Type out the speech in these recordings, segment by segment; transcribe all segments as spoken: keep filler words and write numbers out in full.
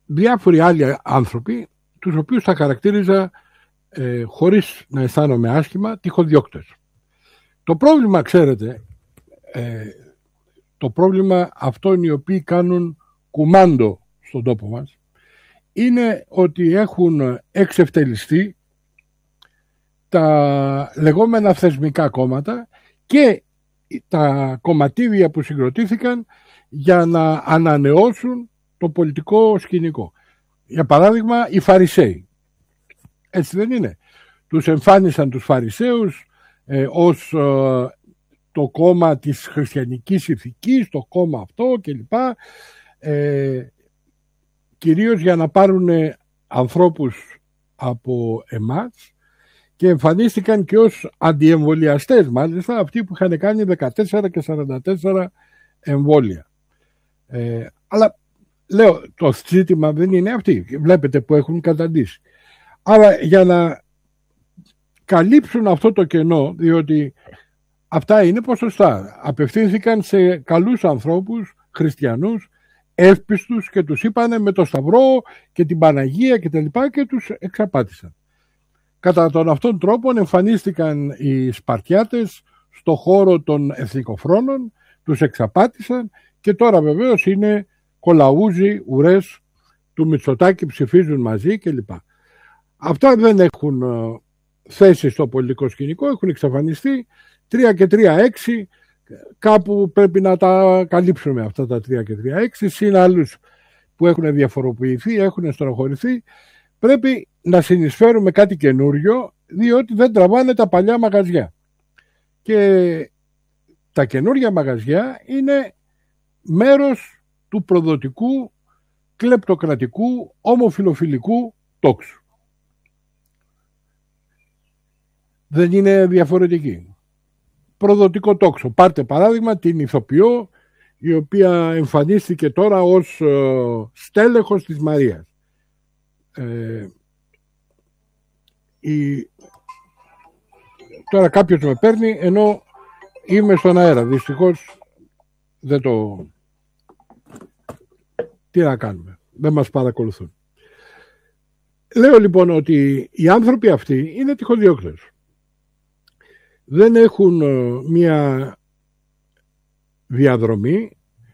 διάφοροι άλλοι άνθρωποι, τους οποίους θα χαρακτήριζα, ε, χωρίς να αισθάνομαι άσχημα, τυχοδιώκτες. Το πρόβλημα, ξέρετε, ε, το πρόβλημα αυτών οι οποίοι κάνουν κουμάντο στον τόπο μας, είναι ότι έχουν εξευτελιστεί τα λεγόμενα θεσμικά κόμματα και τα κομματίδια που συγκροτήθηκαν για να ανανεώσουν το πολιτικό σκηνικό. Για παράδειγμα, οι Φαρισαίοι. Έτσι δεν είναι? Τους εμφάνισαν τους Φαρισαίους ε, ως ε, το κόμμα της χριστιανικής ηθικής, το κόμμα αυτό κλπ. Ε, κυρίως για να πάρουν ανθρώπους από εμάς, και εμφανίστηκαν και ως αντιεμβολιαστές, μάλιστα αυτοί που είχαν κάνει δεκατέσσερα και σαράντα τέσσερα εμβόλια. Ε, αλλά λέω, το ζήτημα δεν είναι αυτοί, βλέπετε που έχουν καταντήσει. Άρα για να καλύψουν αυτό το κενό, διότι αυτά είναι ποσοστά, απευθύνθηκαν σε καλούς ανθρώπους, χριστιανούς, εύπιστους, και τους είπανε με το Σταυρό και την Παναγία και τα λοιπά, και τους εξαπάτησαν. Κατά τον αυτόν τρόπο εμφανίστηκαν οι Σπαρτιάτες στο χώρο των εθνικοφρόνων, τους εξαπάτησαν, και τώρα βεβαίως είναι κολαούζοι, ουρές του Μητσοτάκη, ψηφίζουν μαζί κλπ. Αυτά δεν έχουν θέση στο πολιτικό σκηνικό, έχουν εξαφανιστεί. Τρία και τρία έξι, κάπου πρέπει να τα καλύψουμε αυτά τα τρία και τρία έξι, συν άλλους που έχουν διαφοροποιηθεί, έχουν στενοχωρηθεί. Πρέπει να συνεισφέρουμε κάτι καινούριο, διότι δεν τραβάνε τα παλιά μαγαζιά. Και τα καινούργια μαγαζιά είναι μέρος του προδοτικού, κλεπτοκρατικού, ομοφιλοφιλικού τόξου. Δεν είναι διαφορετική. Προδοτικό τόξο. Πάρτε παράδειγμα την ηθοποιό, η οποία εμφανίστηκε τώρα ως ε, στέλεχος της Μαρίας. Ε, η... Τώρα κάποιος με παίρνει ενώ είμαι στον αέρα. Δυστυχώς δεν το... Τι να κάνουμε. Δεν μας παρακολουθούν. Λέω λοιπόν ότι οι άνθρωποι αυτοί είναι τυχοδιώκτες. Δεν έχουν μία διαδρομή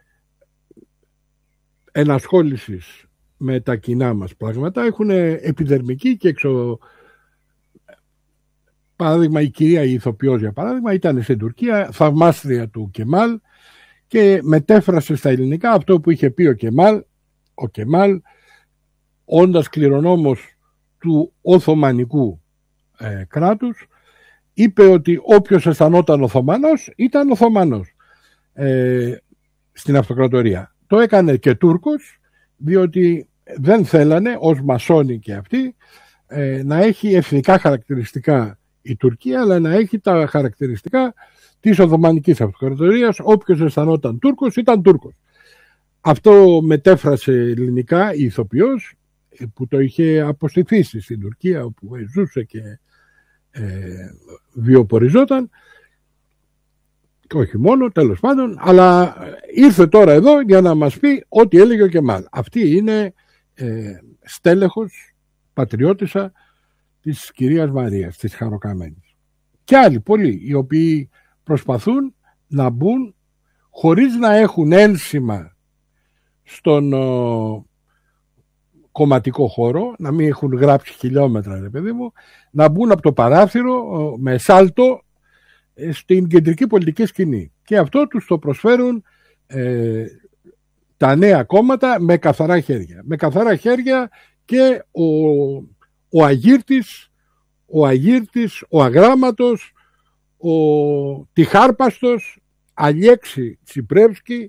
ενασχόλησης με τα κοινά μας πράγματα. Έχουν επιδερμική και εξω... Παράδειγμα, η κυρία η ηθοποιός, για παράδειγμα, ήταν στην Τουρκία, θαυμάστρια του Κεμάλ, και μετέφρασε στα ελληνικά αυτό που είχε πει ο Κεμάλ. Ο Κεμάλ, όντας κληρονόμος του Οθωμανικού ε, κράτους, είπε ότι όποιος αισθανόταν Οθωμανός ήταν Οθωμανός ε, στην αυτοκρατορία. Το έκανε και Τούρκος, διότι δεν θέλανε ως μασόνοι και αυτοί ε, να έχει εθνικά χαρακτηριστικά η Τουρκία, αλλά να έχει τα χαρακτηριστικά της Οθωμανικής αυτοκρατορίας. Όποιος αισθανόταν Τούρκος ήταν Τούρκος. Αυτό μετέφρασε ελληνικά η ηθοποιός, που το είχε αποστηθήσει στην Τουρκία, όπου ζούσε και ε, βιοποριζόταν, και όχι μόνο, τέλος πάντων, αλλά ήρθε τώρα εδώ για να μας πει ό,τι έλεγε ο Κεμάλ. Αυτή είναι ε, στέλεχος, πατριώτισσα της κυρίας Μαρίας, της Χαροκαμένης. Και άλλοι πολλοί, οι οποίοι προσπαθούν να μπουν χωρίς να έχουν ένσημα στον ο, κομματικό χώρο, να μην έχουν γράψει χιλιόμετρα, ρε παιδί μου, να μπουν από το παράθυρο ο, με σάλτο στην κεντρική πολιτική σκηνή. Και αυτό τους το προσφέρουν ε, τα νέα κόμματα με καθαρά χέρια. Με καθαρά χέρια και ο, ο αγύρτης, ο αγύρτης, ο αγράμματος, ο τυχάρπαστος Αλιέξη Τσιπρεύσκη,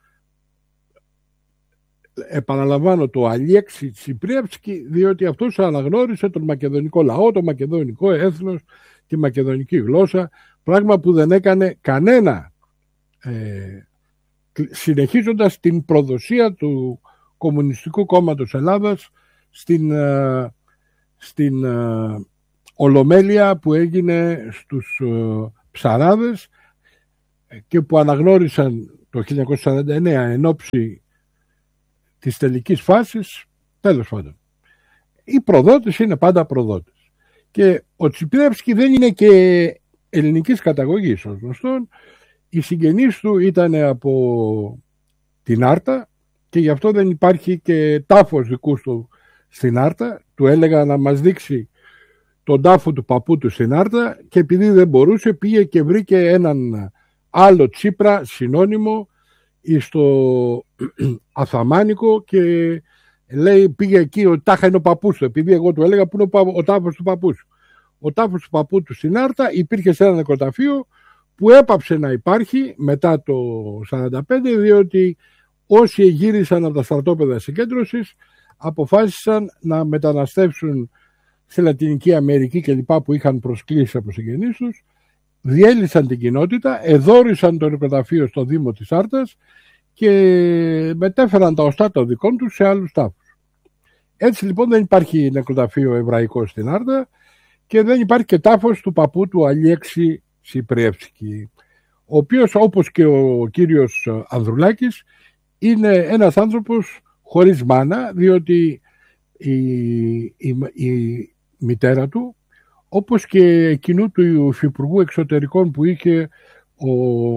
επαναλαμβάνω το Αλιέξη Τσιπρεύσκη, διότι αυτός αναγνώρισε τον μακεδονικό λαό, το μακεδονικό έθνος, τη μακεδονική γλώσσα, πράγμα που δεν έκανε κανένα, ε, συνεχίζοντας την προδοσία του Κομμουνιστικού Κόμματος Ελλάδας στην, ε, στην ε, Ολομέλεια που έγινε στους ε, Ψαράδες, και που αναγνώρισαν το χίλια εννιακόσια σαράντα εννέα εν ώψη της τελικής φάσης Τέλος πάντων. Οι προδότες είναι πάντα προδότες. Και ο Τσιπρεύσκι δεν είναι και ελληνικής καταγωγής, ως γνωστόν. Οι συγγενείς του ήταν από την Άρτα και γι' αυτό δεν υπάρχει και τάφος δικούς του στην Άρτα. Του έλεγα να μας δείξει τον τάφο του παππού του στην Άρτα και επειδή δεν μπορούσε πήγε και βρήκε έναν άλλο Τσίπρα συνώνυμο στο Αθαμάνικο και λέει πήγε εκεί ο τάχα είναι ο παππούς του, επειδή εγώ του έλεγα που είναι ο, ο τάφος του παππού σου. Ο τάφος του παππού του στην Άρτα υπήρχε σε ένα νεκροταφείο που έπαψε να υπάρχει μετά το σαράντα πέντε, διότι όσοι γύρισαν από τα στρατόπεδα συγκέντρωσης αποφάσισαν να μεταναστεύσουν στη Λατινική Αμερική και λοιπά που είχαν προσκλήσει από συγγενείς τους, διέλυσαν την κοινότητα, εδώρισαν το νεκροταφείο στο Δήμο της Άρτας και μετέφεραν τα οστά των δικών τους σε άλλους τάφους. Έτσι λοιπόν δεν υπάρχει νεκροταφείο εβραϊκό στην Άρτα και δεν υπάρχει και τάφος του παππού του Αλέξη Τσιπρεύσκη, ο οποίος όπως και ο κύριος Ανδρουλάκης είναι ένας άνθρωπος χωρίς μάνα, διότι η, η, η μητέρα του, όπως και εκείνου του υφυπουργού εξωτερικών που είχε ο,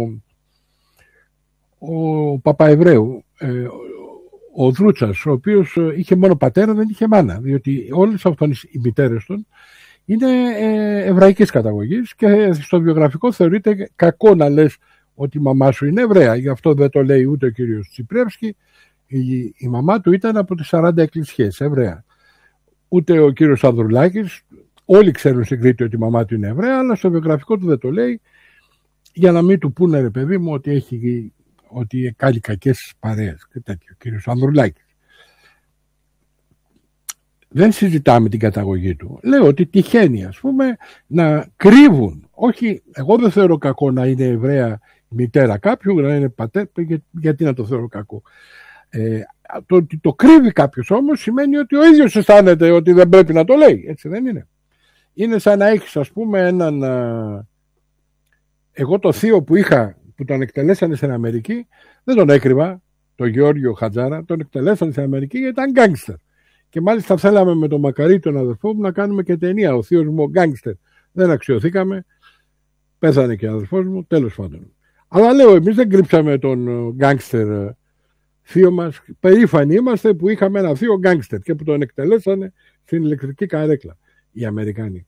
ο Παπαεβραίου, ε, ο Δρούτσας, ο οποίος είχε μόνο πατέρα, δεν είχε μάνα, διότι όλες αυτές οι μητέρες των είναι ε, εβραϊκής καταγωγής και στο βιογραφικό θεωρείται κακό να λες ότι η μαμά σου είναι Εβραία. Γι' αυτό δεν το λέει ούτε ο κύριος Τσιπρεύσκη. Η, η μαμά του ήταν από τις σαράντα εκκλησιές, Εβραία. Ούτε ο κύριος Ανδρουλάκης, όλοι ξέρουν στην Κρήτη ότι η μαμά του είναι Εβραία, αλλά στο βιογραφικό του δεν το λέει, για να μην του πούνε ρε παιδί μου ότι έχει ότι κάνει κακές παρέες και τέτοιο, ο κύριος Ανδρουλάκης. Δεν συζητάμε την καταγωγή του. Λέω ότι τυχαίνει, ας πούμε, να κρύβουν. Όχι, εγώ δεν θεωρώ κακό να είναι Εβραία η μητέρα κάποιου, να είναι πατέρα, για, γιατί να το θεωρώ κακό. Ε, το ότι το κρύβει κάποιος όμως σημαίνει ότι ο ίδιος αισθάνεται ότι δεν πρέπει να το λέει. Έτσι δεν είναι? Είναι σαν να έχεις, ας πούμε, έναν... Α, εγώ το θείο που είχα, που τον εκτελέσανε στην Αμερική, δεν τον έκρυβα, τον Γεώργιο Χατζάρα, τον εκτελέσανε στην Αμερική γιατί ήταν γκάνγκστερ. Και μάλιστα θέλαμε με τον Μακαρί, τον αδερφό μου, να κάνουμε και ταινία. Ο θείος μου ο γκάνγκστερ. Δεν αξιωθήκαμε. Πέθανε και ο αδερφός μου, τέλος πάντων. Αλλά λέω, εμείς δεν κρύψαμε τον γκάνγκστερ θείο μας. Περήφανοι είμαστε που είχαμε ένα θείο γκάνγκστερ και που τον εκτελέσανε στην ηλεκτρική καρέκλα οι Αμερικάνοι.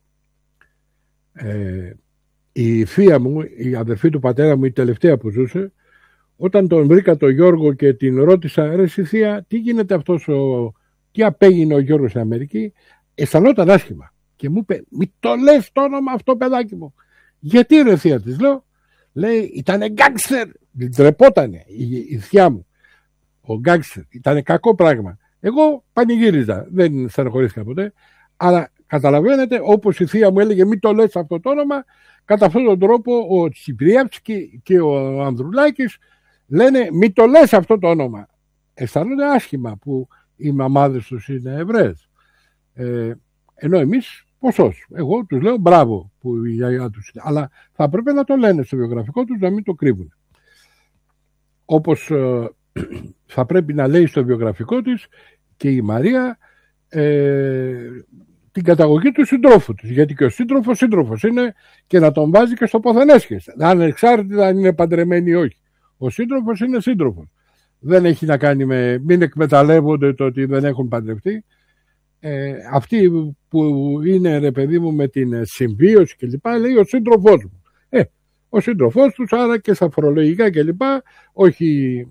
Ε, η θεία μου, η αδερφή του πατέρα μου, η τελευταία που ζούσε, όταν τον βρήκα τον Γιώργο και την ρώτησα, ρε εσύ θεία, τι γίνεται αυτός ο... τι απέγινε ο Γιώργος στην Αμερική, αισθανόταν άσχημα. Και μου είπε, μη το λες το όνομα αυτό παιδάκι μου. Γιατί ρε θεία της, λέω, λέει, ήτανε γκάνγκστερ. Ντρεπότανε η, η θεία μου. Ο γκάνγκστερ ήτανε κακό πράγμα. Εγώ πανηγύριζα, δεν στενοχωρήθηκα ποτέ. Αλλά καταλαβαίνετε, όπως η θεία μου έλεγε, μη το λες αυτό το όνομα, κατά αυτόν τον τρόπο ο Τσιπριεύσκη και ο Ανδρουλάκης λένε, μη το λες αυτό το όνομα. Αισθάνονται άσχημα που οι μαμάδες τους είναι Εβραίες. Ε, ενώ εμείς ποσός. Εγώ τους λέω μπράβο που η γιαγιά τους είναι. Αλλά θα πρέπει να το λένε στο βιογραφικό τους, να μην το κρύβουν. Όπως ε, θα πρέπει να λέει στο βιογραφικό της και η Μαρία ε, την καταγωγή του συντρόφου της. Γιατί και ο σύντροφος σύντροφος είναι και να τον βάζει και στο ποθενέσχες. Ανεξάρτητα αν είναι παντρεμένοι ή όχι. Ο σύντροφος είναι σύντροφος. Δεν έχει να κάνει με μην εκμεταλλεύονται το ότι δεν έχουν παντρευτεί. Ε, αυτοί που είναι ρε παιδί μου με την συμβίωση και λοιπά λέει ο σύντροφός μου. Ε, ο σύντροφός τους, άρα και στα φορολογικά και λοιπά, όχι,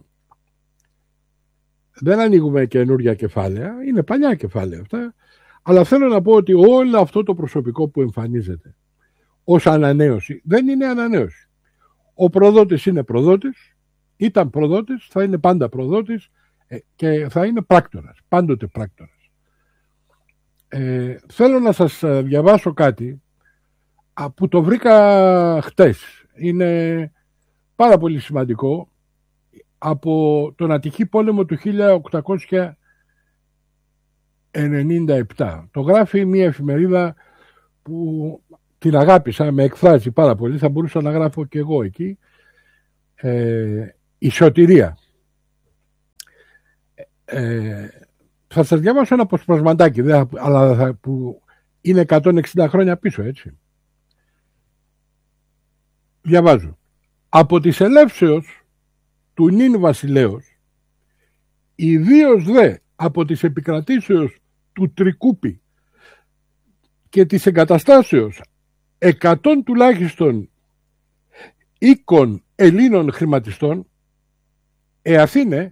δεν ανοίγουμε καινούργια κεφάλαια, είναι παλιά κεφάλαια αυτά, αλλά θέλω να πω ότι όλο αυτό το προσωπικό που εμφανίζεται ως ανανέωση δεν είναι ανανέωση. Ο προδότης είναι προδότης, ήταν προδότης, θα είναι πάντα προδότης και θα είναι πράκτορας, πάντοτε πράκτορας. Ε, θέλω να σας διαβάσω κάτι που το βρήκα χτες. Είναι πάρα πολύ σημαντικό, από τον Αττική πόλεμο του χίλια οκτακόσια ενενήντα επτά. Το γράφει μια εφημερίδα που την αγάπησα, με εκφράζει πάρα πολύ, θα μπορούσα να γράφω και εγώ εκεί. Ε, η Σωτηρία. Ε, θα σας διαβάσω ένα αποσπασματάκι, αλλά θα, που είναι εκατόν εξήντα χρόνια πίσω, έτσι. Διαβάζω. Από της ελεύσεως του νυν βασιλέως, ιδίως δε από της επικρατήσεως του Τρικούπη και της εγκαταστάσεως εκατόν τουλάχιστον οίκων Ελλήνων χρηματιστών, εαθήνε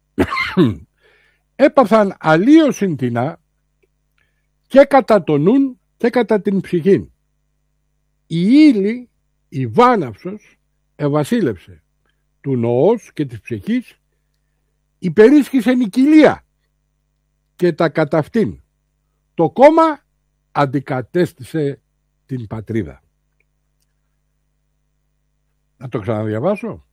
έπαθαν αλλίωσιν τεινά και κατά το νουν και κατά την ψυχήν. Η ύλη, η βάναυσος, ευασίλευσε του νοός και της ψυχής, υπερίσχυσεν η κοιλία και τα κατά αυτήν. Το κόμμα αντικατέστησε την πατρίδα. Να το ξαναδιαβάσω.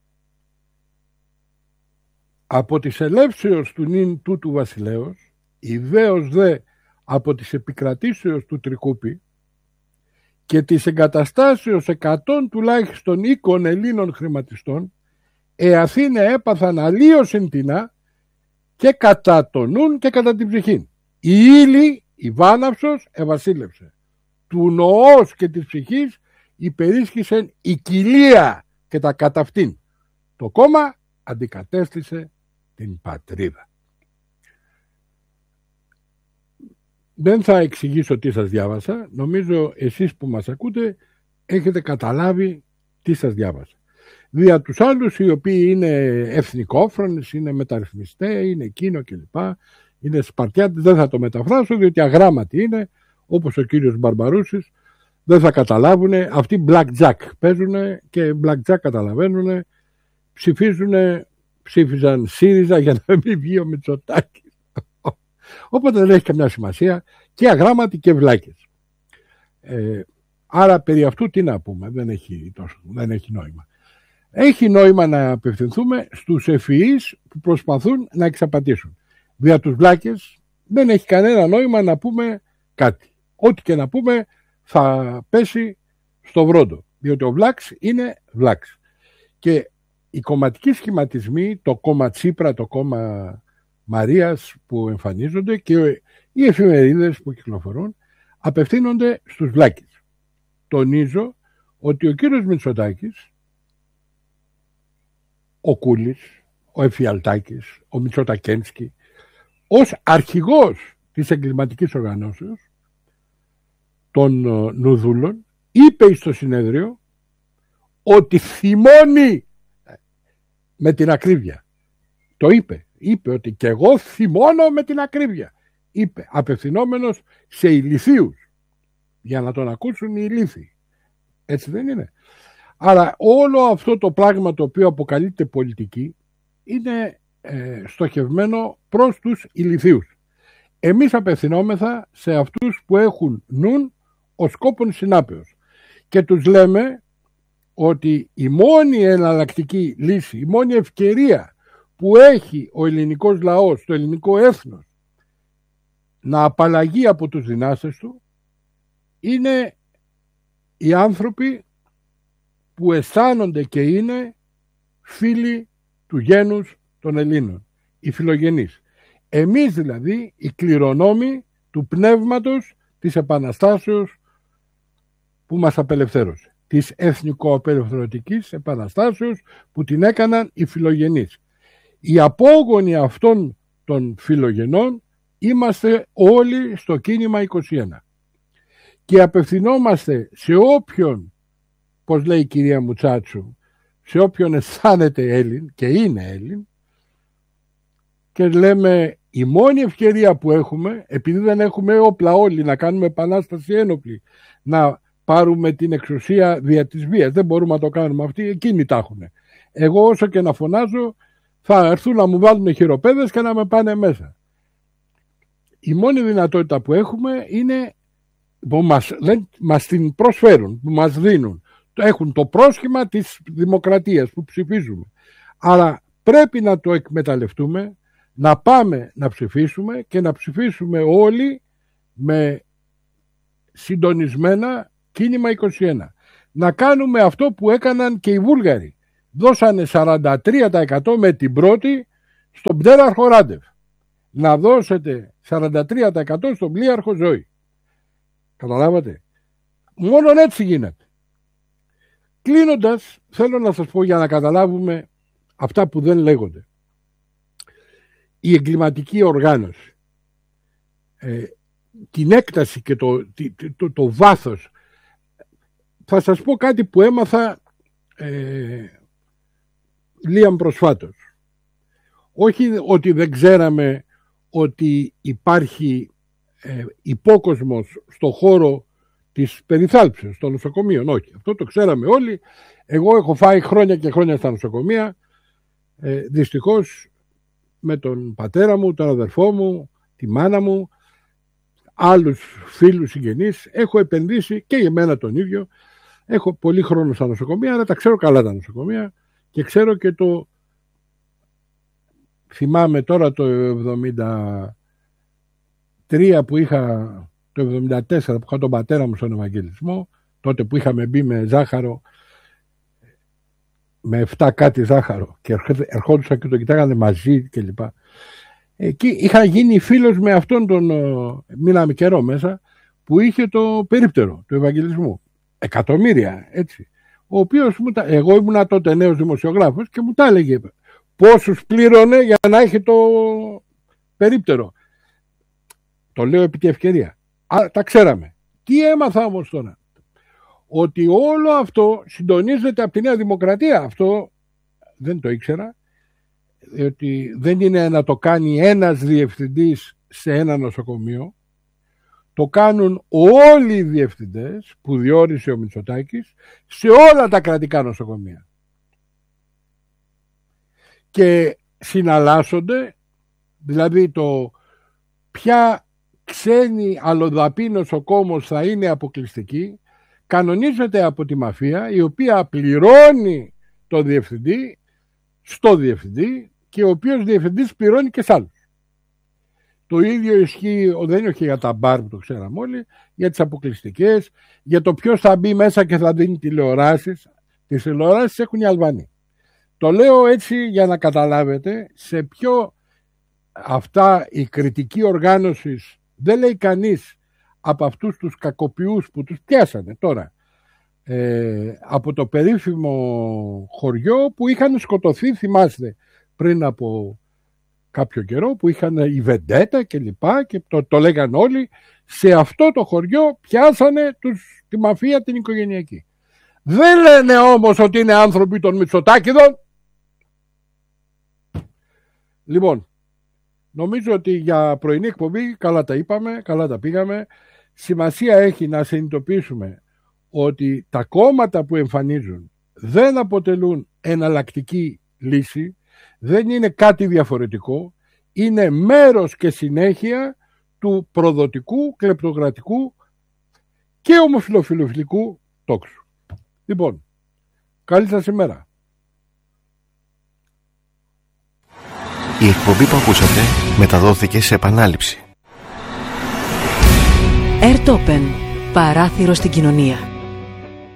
Από της ελεύσεως του νυν τούτου βασιλέως, ιδέως δε από της επικρατήσεως του Τρικούπη και της εγκαταστάσεως εκατόν τουλάχιστον οίκων Ελλήνων χρηματιστών, εαθήνε έπαθαν αλλίωσιν τεινά και κατά το νουν και κατά την ψυχήν. Η ύλη, η βάναυσος, ευασίλευσε. Του νοός και της ψυχής υπερίσχυσεν η κοιλία και τα κατά αυτήν. Το κόμμα αντικατέστησε την πατρίδα. Δεν θα εξηγήσω τι σας διάβασα. Νομίζω εσείς που μας ακούτε έχετε καταλάβει τι σας διάβασα. Δια τους άλλους οι οποίοι είναι εθνικόφρονες, είναι μεταρρυθμιστές, είναι εκείνο κλπ. Είναι Σπαρτιάτες, δεν θα το μεταφράσω διότι αγράμματοι είναι, όπως ο κύριος Μπαρμπαρούσης, δεν θα καταλάβουν. Αυτοί blackjack παίζουν και blackjack καταλαβαίνουν, ψηφίζουν, ψήφιζαν ΣΥΡΙΖΑ για να μην βγει ο Μητσοτάκης. Οπότε δεν έχει καμιά σημασία, και αγράμματοι και βλάκες. Ε, άρα περί αυτού τι να πούμε, δεν έχει, τόσο, δεν έχει νόημα. Έχει νόημα να απευθυνθούμε στους ευφυείς που προσπαθούν να εξαπατήσουν. Δια τους βλάκες δεν έχει κανένα νόημα να πούμε κάτι. Ό,τι και να πούμε θα πέσει στο βρόντο, διότι ο βλάξ είναι βλάξ. Και οι κομματικοί σχηματισμοί, το κόμμα Τσίπρα, το κόμμα Μαρίας που εμφανίζονται και οι εφημερίδες που κυκλοφορούν, απευθύνονται στους βλάκες. Τονίζω ότι ο κύριος Μητσοτάκης, ο Κούλης, ο Εφιαλτάκης, ο Μητσοτακένσκι, ως αρχηγός της εγκληματικής οργανώσεως των Νουδούλων, είπε στο συνέδριο ότι θυμώνει με την ακρίβεια. Το είπε. Είπε ότι και εγώ θυμώνω με την ακρίβεια. Είπε, απευθυνόμενος σε ηλιθίους, για να τον ακούσουν οι ηλίθιοι. Έτσι δεν είναι? Άρα όλο αυτό το πράγμα το οποίο αποκαλείται πολιτική είναι ε, στοχευμένο προς τους ηλιθίους. Εμείς απευθυνόμεθα σε αυτούς που έχουν νουν ο σκόπον συνάπεως και τους λέμε ότι η μόνη εναλλακτική λύση, η μόνη ευκαιρία που έχει ο ελληνικός λαός, το ελληνικό έθνος να απαλλαγεί από τους δυνάστες του, είναι οι άνθρωποι που αισθάνονται και είναι φίλοι του γένους των Ελλήνων, οι φιλογενείς. Εμείς δηλαδή οι κληρονόμοι του πνεύματος της Επαναστάσεως που μας απελευθέρωσε, της εθνικοαπελευθερωτικής επαναστάσεως που την έκαναν οι φιλογενείς. Οι απόγονοι αυτών των φιλογενών είμαστε όλοι στο κίνημα είκοσι ένα και απευθυνόμαστε σε όποιον, πως λέει η κυρία Μουτσάτσου, σε όποιον αισθάνεται Έλλην και είναι Έλλην, και λέμε η μόνη ευκαιρία που έχουμε, επειδή δεν έχουμε όπλα όλοι να κάνουμε επανάσταση ένοπλη, να πάρουμε την εξουσία δια της βίας, δεν μπορούμε να το κάνουμε, αυτοί εκείνοι τα έχουν. Εγώ όσο και να φωνάζω θα έρθουν να μου βάλουν χειροπέδες και να με πάνε μέσα. Η μόνη δυνατότητα που έχουμε είναι που μας, δεν, μας την προσφέρουν, που μας δίνουν. Έχουν το πρόσχημα της δημοκρατίας που ψηφίζουμε. Αλλά πρέπει να το εκμεταλλευτούμε, να πάμε να ψηφίσουμε και να ψηφίσουμε όλοι με συντονισμένα κίνημα είκοσι ένα. Να κάνουμε αυτό που έκαναν και οι Βούλγαροι. Δώσανε σαράντα τρία τοις εκατό με την πρώτη στον πτέραρχο Ράντεφ. να δώσετε σαράντα τρία τοις εκατό στον πλοίαρχο Ζωή. Καταλάβατε. Μόνο έτσι γίνεται. Κλείνοντας, θέλω να σας πω για να καταλάβουμε αυτά που δεν λέγονται. Η εγκληματική οργάνωση, ε, την έκταση και το, το, το, το βάθος. Θα σας πω κάτι που έμαθα ε, λίγαν προσφάτως. Όχι ότι δεν ξέραμε ότι υπάρχει ε, υπόκοσμος στο χώρο της περιθάλψεως των νοσοκομείων. Όχι, αυτό το ξέραμε όλοι. Εγώ έχω φάει χρόνια και χρόνια στα νοσοκομεία. Ε, δυστυχώς με τον πατέρα μου, τον αδερφό μου, τη μάνα μου, άλλους φίλους συγγενείς, έχω επενδύσει και για μένα τον ίδιο. Έχω πολύ χρόνο στα νοσοκομεία, αλλά τα ξέρω καλά τα νοσοκομεία και ξέρω και το... Θυμάμαι τώρα το εβδομήντα τρία που είχα, το εβδομήντα τέσσερα που είχα τον πατέρα μου στον Ευαγγελισμό, τότε που είχαμε μπει με ζάχαρο, με εφτά κάτι ζάχαρο και ερχόντουσαν και το κοιτάγανε μαζί κλπ. Εκεί είχα γίνει φίλος με αυτόν τον, μείναμε καιρό μέσα, που είχε το περίπτερο του Ευαγγελισμού. Εκατομμύρια, έτσι. Ο οποίος, εγώ ήμουν τότε νέος δημοσιογράφος και μου τα έλεγε πόσους πλήρωνε για να έχει το περίπτερο. Το λέω επί τη ευκαιρία. Α, τα ξέραμε. Τι έμαθα όμως τώρα? Ότι όλο αυτό συντονίζεται από τη Νέα Δημοκρατία. Αυτό δεν το ήξερα. Ότι δεν είναι να το κάνει ένας διευθυντής σε ένα νοσοκομείο. Το κάνουν όλοι οι διευθυντές που διόρισε ο Μητσοτάκης σε όλα τα κρατικά νοσοκομεία. Και συναλλάσσονται, δηλαδή το ποια ξένη αλλοδαπή νοσοκόμος θα είναι αποκλειστική, κανονίζεται από τη μαφία, η οποία πληρώνει το διευθυντή στο διευθυντή και ο οποίος διευθυντής πληρώνει και σ' άλλους. Το ίδιο ισχύει, δεν είναι για τα μπαρ που το ξέραμε όλοι, για τις αποκλειστικές, για το ποιος θα μπει μέσα και θα δίνει τηλεοράσεις. Τις τηλεοράσεις έχουν οι Αλβανοί. Το λέω έτσι για να καταλάβετε σε ποιο αυτά η κριτική οργάνωση δεν λέει κανείς από αυτούς τους κακοποιούς που τους πιάσανε τώρα ε, από το περίφημο χωριό που είχαν σκοτωθεί, θυμάστε, πριν από κάποιο καιρό, που είχαν η Βεντέτα και λοιπά και το, το λέγαν όλοι. Σε αυτό το χωριό πιάσανε τους, τη μαφία την οικογενειακή. Δεν λένε όμως ότι είναι άνθρωποι των Μητσοτάκηδων. Λοιπόν, νομίζω ότι για πρωινή εκπομπή καλά τα είπαμε, καλά τα πήγαμε. Σημασία έχει να συνειδητοποιήσουμε ότι τα κόμματα που εμφανίζουν δεν αποτελούν εναλλακτική λύση, δεν είναι κάτι διαφορετικό, είναι μέρος και συνέχεια του προδοτικού, κλεπτοκρατικού και ομοφιλοφιλοφιλικού τόξου. Λοιπόν, καλή σας ημέρα. Η εκπομπή που ακούσατε μεταδόθηκε σε επανάληψη. Airtopen. Παράθυρο στην κοινωνία.